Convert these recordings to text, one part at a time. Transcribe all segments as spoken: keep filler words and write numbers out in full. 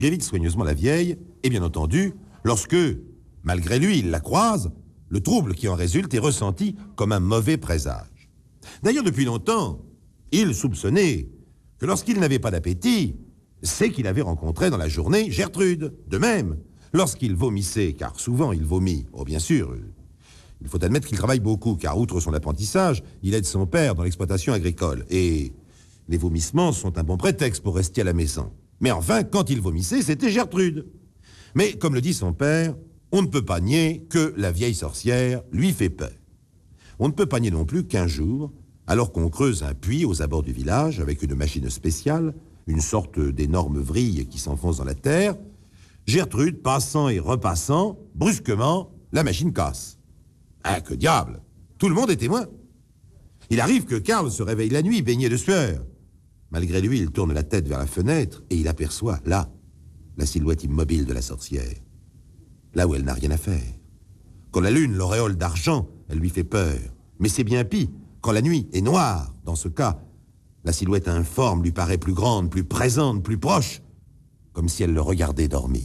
Il évite soigneusement la vieille, et bien entendu, lorsque, malgré lui, il la croise, le trouble qui en résulte est ressenti comme un mauvais présage. D'ailleurs, depuis longtemps, il soupçonnait que lorsqu'il n'avait pas d'appétit, c'est qu'il avait rencontré dans la journée Gertrude. De même, lorsqu'il vomissait, car souvent il vomit, oh bien sûr, il faut admettre qu'il travaille beaucoup, car outre son apprentissage, il aide son père dans l'exploitation agricole. Et les vomissements sont un bon prétexte pour rester à la maison. Mais enfin, quand il vomissait, c'était Gertrude. Mais, comme le dit son père, on ne peut pas nier que la vieille sorcière lui fait peur. On ne peut pas nier non plus qu'un jour, alors qu'on creuse un puits aux abords du village avec une machine spéciale, une sorte d'énorme vrille qui s'enfonce dans la terre, Gertrude, passant et repassant, brusquement, la machine casse. Ah, que diable! Tout le monde est témoin. Il arrive que Karl se réveille la nuit, baigné de sueur. Malgré lui, il tourne la tête vers la fenêtre et il aperçoit, là, la silhouette immobile de la sorcière. Là où elle n'a rien à faire. Quand la lune l'auréole d'argent, elle lui fait peur. Mais c'est bien pis, quand la nuit est noire, dans ce cas, la silhouette informe lui paraît plus grande, plus présente, plus proche, comme si elle le regardait dormir.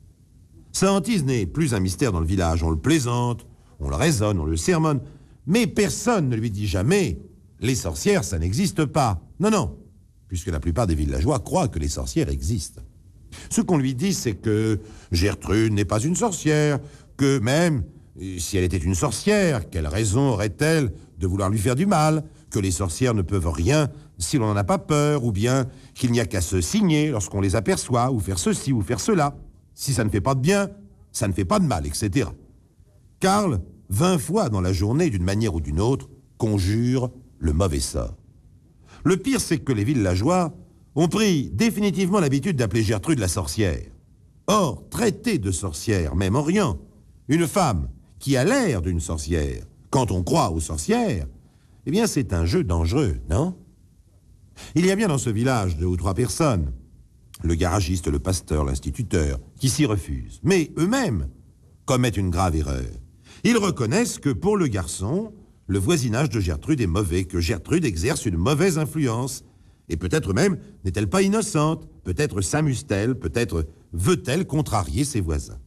Sa hantise n'est plus un mystère dans le village. On le plaisante, on le raisonne, on le sermonne, mais personne ne lui dit jamais « les sorcières, ça n'existe pas ». Non, non, puisque la plupart des villageois croient que les sorcières existent. Ce qu'on lui dit, c'est que Gertrude n'est pas une sorcière, que même si elle était une sorcière, quelle raison aurait-elle de vouloir lui faire du mal, que les sorcières ne peuvent rien si l'on n'en a pas peur, ou bien qu'il n'y a qu'à se signer lorsqu'on les aperçoit, ou faire ceci, ou faire cela. Si ça ne fait pas de bien, ça ne fait pas de mal, et cetera. Karl, vingt fois dans la journée, d'une manière ou d'une autre, conjure le mauvais sort. Le pire, c'est que les villageois ont pris définitivement l'habitude d'appeler Gertrude la sorcière. Or, traiter de sorcière, même en riant, une femme qui a l'air d'une sorcière, quand on croit aux sorcières, eh bien c'est un jeu dangereux, non? Il y a bien dans ce village deux ou trois personnes, le garagiste, le pasteur, l'instituteur, qui s'y refusent. Mais eux-mêmes commettent une grave erreur. Ils reconnaissent que pour le garçon, le voisinage de Gertrude est mauvais, que Gertrude exerce une mauvaise influence. Et peut-être même n'est-elle pas innocente, peut-être s'amuse-t-elle, peut-être veut-elle contrarier ses voisins.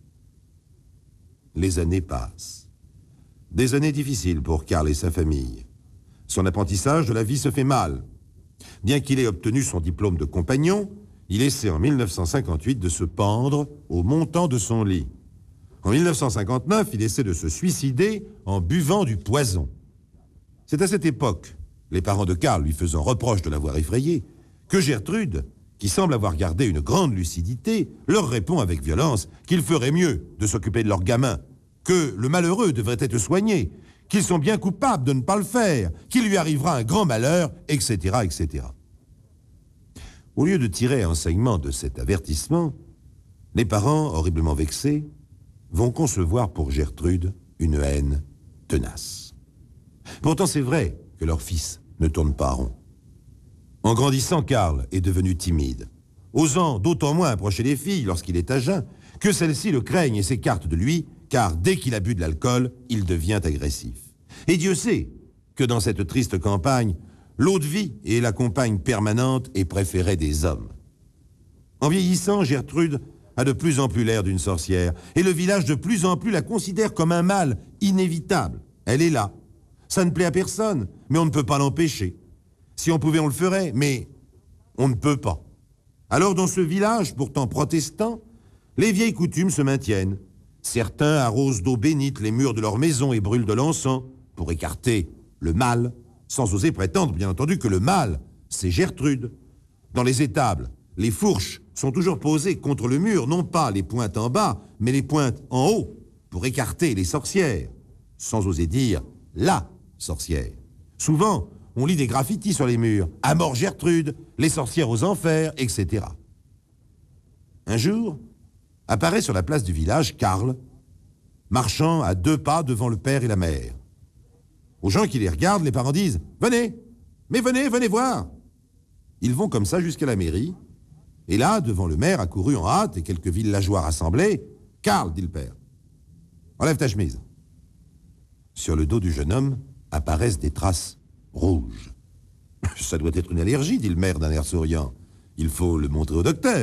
Les années passent. Des années difficiles pour Karl et sa famille. Son apprentissage de la vie se fait mal. Bien qu'il ait obtenu son diplôme de compagnon, il essaie en mille neuf cent cinquante-huit de se pendre au montant de son lit. En mille neuf cent cinquante-neuf, il essaie de se suicider en buvant du poison. C'est à cette époque, les parents de Karl lui faisant reproche de l'avoir effrayé, que Gertrude, qui semble avoir gardé une grande lucidité, leur répond avec violence qu'il ferait mieux de s'occuper de leur gamin, que le malheureux devrait être soigné, qu'ils sont bien coupables de ne pas le faire, qu'il lui arrivera un grand malheur, et cetera, et cetera. Au lieu de tirer enseignement de cet avertissement, les parents, horriblement vexés, vont concevoir pour Gertrude une haine tenace. Pourtant, c'est vrai que leur fils ne tourne pas rond. En grandissant, Karl est devenu timide, osant d'autant moins approcher les filles lorsqu'il est à jeun, que celles-ci le craignent et s'écartent de lui, car dès qu'il a bu de l'alcool, il devient agressif. Et Dieu sait que dans cette triste campagne, l'eau de vie et la compagne permanente est préférée des hommes. En vieillissant, Gertrude a de plus en plus l'air d'une sorcière, et le village de plus en plus la considère comme un mal inévitable. Elle est là. Ça ne plaît à personne, mais on ne peut pas l'empêcher. Si on pouvait, on le ferait, mais on ne peut pas. Alors dans ce village, pourtant protestant, les vieilles coutumes se maintiennent. Certains arrosent d'eau bénite les murs de leur maison et brûlent de l'encens pour écarter le mal, sans oser prétendre, bien entendu, que le mal, c'est Gertrude. Dans les étables, les fourches sont toujours posées contre le mur, non pas les pointes en bas, mais les pointes en haut, pour écarter les sorcières, sans oser dire la sorcière. Souvent, on lit des graffitis sur les murs, « À mort Gertrude, les sorcières aux enfers », et cetera. Un jour, apparaît sur la place du village Karl, marchant à deux pas devant le père et la mère. Aux gens qui les regardent, les parents disent « Venez, mais venez, venez voir !» Ils vont comme ça jusqu'à la mairie, et là, devant le maire accouru en hâte et quelques villageois rassemblés, « Karl, dit le père, enlève ta chemise. » Sur le dos du jeune homme apparaissent des traces rouges. « Ça doit être une allergie, dit le maire d'un air souriant. Il faut le montrer au docteur. »